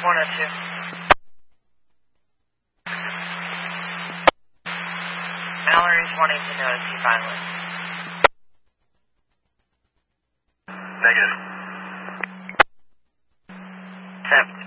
102. Mallory's wanting to know if he violent. Negative. Accept.